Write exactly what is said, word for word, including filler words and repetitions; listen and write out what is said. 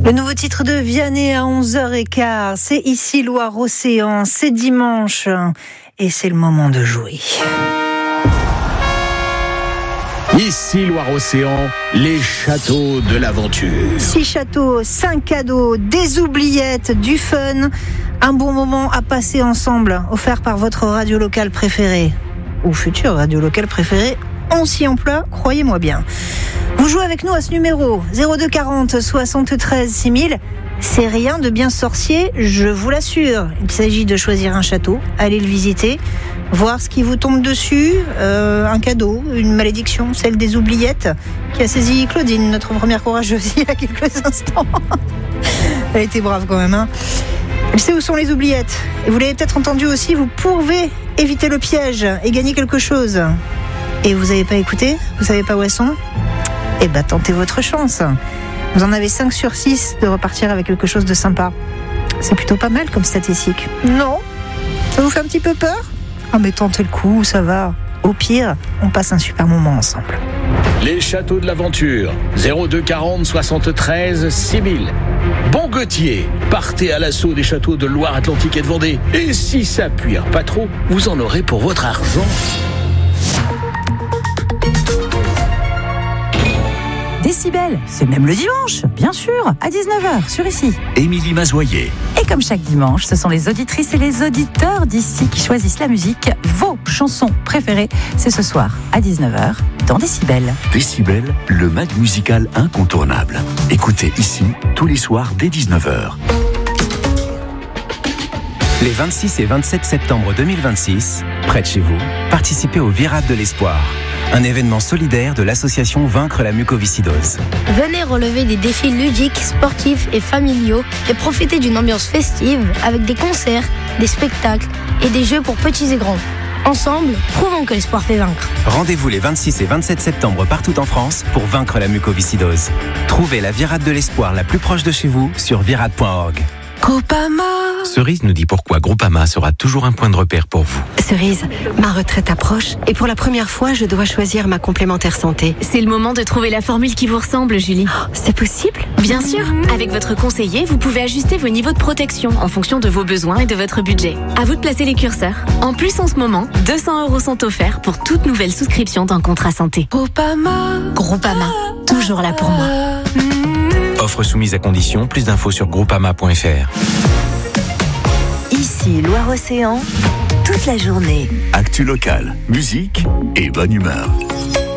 Le nouveau titre de Vianney à onze heures quinze, c'est ici Loire-Océan, c'est dimanche et c'est le moment de jouer. Ici Loire-Océan, les châteaux de l'aventure. Six châteaux, cinq cadeaux, des oubliettes, du fun, un bon moment à passer ensemble, offert par votre radio locale préférée, ou future radio locale préférée, on s'y emploie, croyez-moi bien. Vous jouez avec nous à ce numéro zéro deux quarante soixante-treize six mille. C'est rien de bien sorcier, je vous l'assure. Il s'agit de choisir un château, aller le visiter, voir ce qui vous tombe dessus, euh, un cadeau, une malédiction, celle des oubliettes, qui a saisi Claudine, notre première courageuse, il y a quelques instants. Elle a été brave quand même, hein. Elle sait où sont les oubliettes. Et vous l'avez peut-être entendu aussi, vous pouvez éviter le piège et gagner quelque chose. Et vous n'avez pas écouté ? Vous savez pas où elles sont ? Eh ben, tentez votre chance. Vous en avez cinq sur six de repartir avec quelque chose de sympa. C'est plutôt pas mal comme statistique. Non ? Ça vous fait un petit peu peur ? Ah mais tentez le coup, ça va. Au pire, on passe un super moment ensemble. Les châteaux de l'aventure, zéro deux quarante soixante-treize six mille. Bon Gauthier, partez à l'assaut des châteaux de Loire-Atlantique et de Vendée. Et si ça puire pas trop, vous en aurez pour votre argent. Décibel, c'est même le dimanche, bien sûr, à dix-neuf heures sur ici. Émilie Mazoyer. Et comme chaque dimanche, ce sont les auditrices et les auditeurs d'ici qui choisissent la musique. Vos chansons préférées, c'est ce soir à dix-neuf heures dans Décibel. Décibel, le mag musical incontournable. Écoutez ici tous les soirs dès dix-neuf heures. Les vingt-six et vingt-sept septembre deux mille vingt-six, près de chez vous, participez au Virade de l'Espoir, un événement solidaire de l'association Vaincre la mucoviscidose. Venez relever des défis ludiques, sportifs et familiaux et profitez d'une ambiance festive avec des concerts, des spectacles et des jeux pour petits et grands. Ensemble, prouvons que l'espoir fait vaincre. Rendez-vous les vingt-six et vingt-sept septembre partout en France pour vaincre la mucoviscidose. Trouvez la Virade de l'Espoir la plus proche de chez vous sur virade point org. Groupama. Cerise nous dit pourquoi Groupama sera toujours un point de repère pour vous. Cerise, ma retraite approche et pour la première fois, je dois choisir ma complémentaire santé. C'est le moment de trouver la formule qui vous ressemble, Julie. Oh, c'est possible ? Bien sûr. Avec votre conseiller, vous pouvez ajuster vos niveaux de protection en fonction de vos besoins et de votre budget. À vous de placer les curseurs. En plus, en ce moment, deux cents euros sont offerts pour toute nouvelle souscription d'un contrat santé. Groupama. Groupama. Toujours là pour moi. Offre soumise à condition. Plus d'infos sur groupama point f r. Ici Loire-Océan, toute la journée. Actu locale, musique et bonne humeur.